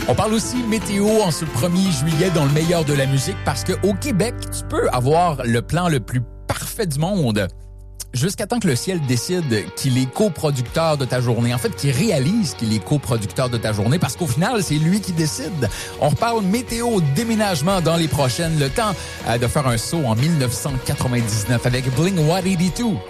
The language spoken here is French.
On parle aussi météo en ce 1er juillet dans le meilleur de la musique parce qu'au Québec, tu peux avoir le plan le plus parfait du monde jusqu'à temps que le ciel décide qu'il est coproducteur de ta journée. En fait, qu'il réalise qu'il est coproducteur de ta journée parce qu'au final, c'est lui qui décide. On reparle météo, déménagement dans les prochaines. Le temps de faire un saut en 1999 avec Blink-182.